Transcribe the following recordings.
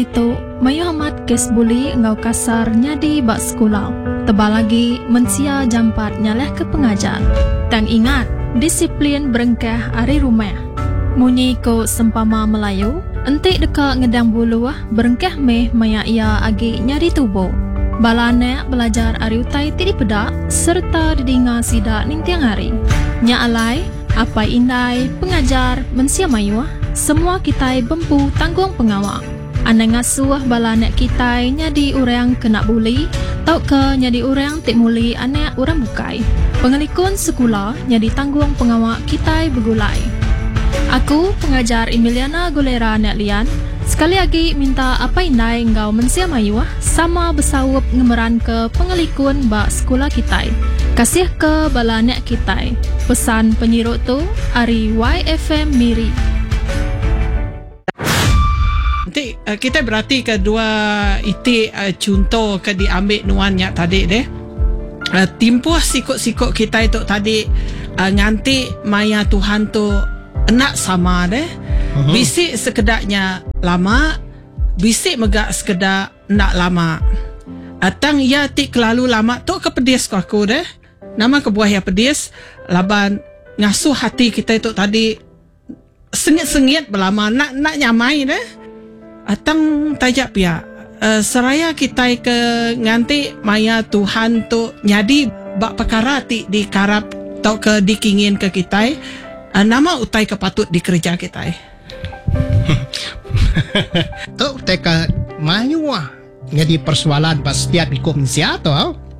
Itu mayu hamat kes buli ngau kasar nyadi bak sekolah. Tebal lagi mensia jampat nyaleh ke pengajar. Tang ingat, disiplin berengkah ari rumah. Munyi ko sempama Melayu, entik deka ngedang buluah berengkah meh maya ia agi nyari tubuh. Balane belajar ari utai tidi pedak serta didinga sidak ning tiang hari. Nya alai, apa indai pengajar mensia mayu, semua kitai bempu tanggung pengawak. Anda ngasuh balane kitai nyadi urang kena buli, tau ke nyadi urang tik muli anak urang bukai. Pengelikun sekolah nyadi tanggung pengawak kitai begulai. Aku pengajar Emiliana Golera Neklian. Sekali lagi minta apa indai engkau mensia mayu sama bersawup ngemeran ke pengelikun bak sekolah kitai. Kasih ke balane kitai. Pesan penyiruk tu ari YFM Miri. Nanti kita berarti kedua itu contoh ke diambil nuannya tadi deh. Timpuh sikut-sikut kita itu tadi nganti maya Tuhan tu enak sama deh. Bisik sekedaknya lama, bisik megak sekedar nak lama. Atang ia tik kelalu lama tu ke pedis ko aku deh. Nama ke buah ya pedis laban ngasuh hati kita itu tadi sengit-sengit berlama nak nyamai deh. Atang tajak pia seraya kita ke nganti maya Tuhan tu nyadi bak perkara ti dikarap tau ke dikingin ke kita nama utai kepatut dikerja kita. Tu teka mayu ngadi persoalan pas setiap ikut mensia tu.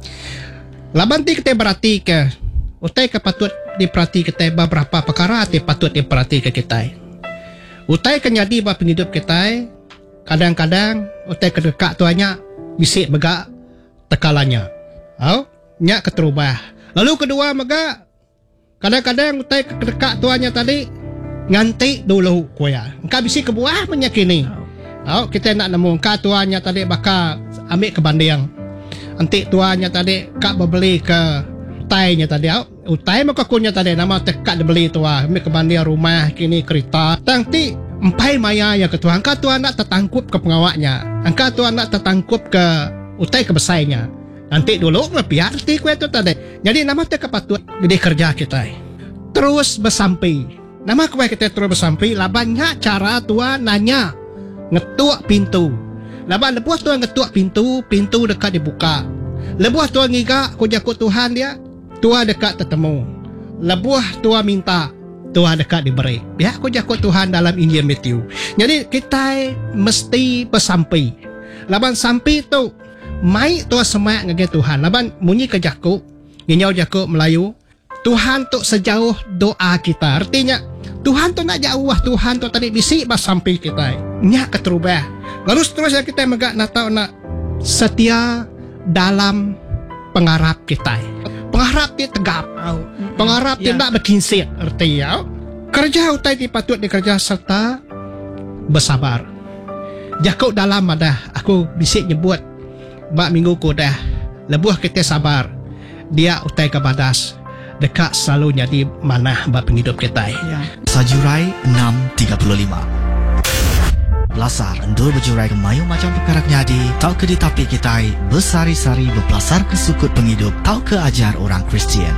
Laban ti kita berarti ke utai kepatut diperhati kita beberapa perkara ti patut diperhati ke kita. Utai ke nyadi bak penghidup kita. Kadang-kadang utai kedekak tuanya bisik megak tekalannya. Nyak keterubah. Lalu kedua megak kadang-kadang utai kedekak tuanya tadi nganti dulu kuya. Engkau bisik kebuah menyakini. Kita nak nemu engkau tuanya tadi bakal ambil ke bandiang. Antik tuanya tadi kak berbeli ke utainya tadi. Utai maka kunya tadi nama tekak dibeli tua ambil ke bandiang rumah kini kereta. Tangti empai maya ya ketua angka tuan nak tertangkup ke pengawaknya, angka tuan nak tertangkup ke utai ke besainya. Nanti dulu biar ti kue tu tadi. Jadi nama tu kepatut gede kerja kita. Terus bersampai. Nama kue kita terus bersampai. Labannya cara tuan nanya ngetuk pintu. Laban lebuah tuan ngetuk pintu, pintu dekat dibuka. Lebuah tuan ngiga kujakut Tuhan dia, tuan dekat tertemu. Lebuah tuan minta. Tuhan dekat diberi. Biar aku jakut Tuhan dalam Injil Matthew. Jadi kita mesti bersampai. Laban sampai tu, mai tuan semak ngege Tuhan. Laban munyi ke jakut, nginyau jakut Melayu. Tuhan tu sejauh doa kita. Artinya Tuhan tu nak jauh. Tuhan tu tadi bisik bersampai kita. Nyak keterubah. Lalu seterusnya kita megak nak tahu nak setia dalam pengharap kita. Pengharap dia tegap. Pengharap dia tak berkinsit. Artinya kerja utai dipatut dikerja serta bersabar. Jakut dalam ada aku bisik nyebut bak minggu ku dah lebuah kita sabar. Dia utai ke badas dekat selalu jadi mana bak penghidup kita. Sajurai 6.35 Belasar endur berjurai ke mayu macam perkara nyadi. Tau ke ditapi kita bersari-sari berbelasar ke sukut penghidup. Tau ke ajar orang Kristian.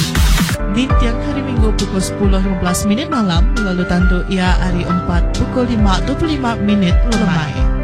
Di tiang hari Minggu pukul 10.15 malam. Lalu tantu ia hari 4 pukul 5.25 lemai.